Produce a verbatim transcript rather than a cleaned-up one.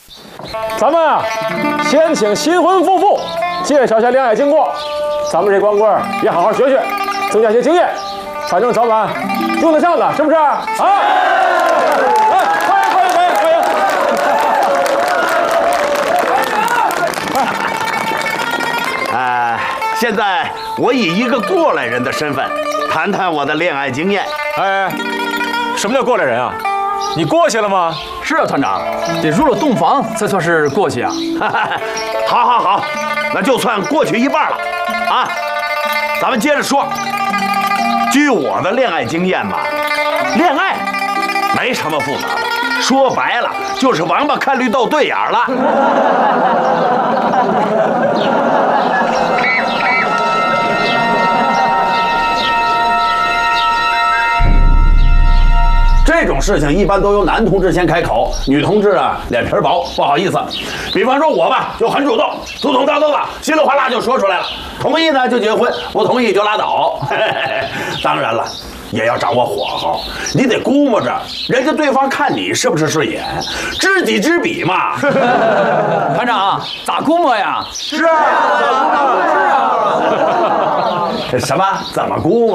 咱们啊，先请新婚夫妇介绍一下恋爱经过，咱们这光棍也好好学学，增加些经验，反正早晚用得上的，是不是？啊！来，欢迎欢迎欢迎欢迎！ 哎，现在我以一个过来人的身份，谈谈我的恋爱经验。 哎，什么叫过来人啊？你过去了吗？ 是啊，团长，得入了洞房才算是过去啊。 好，好，好，那就算过去一半了。啊，咱们接着说。据我的恋爱经验嘛，恋爱没什么复杂的，说白了就是王八看绿豆对眼了。这种事情一般都由男同志先开口，女同志啊脸皮薄，不好意思。比方说我吧，就很主动，粗通叨叨的，稀里哗啦就说出来了。同意呢就结婚，不同意就拉倒。当然了，也要掌握火候，你得估摸着人家对方看你是不是顺眼，知己知彼嘛。 团长，咋估摸呀？ 是啊，是啊。什么？怎么估摸？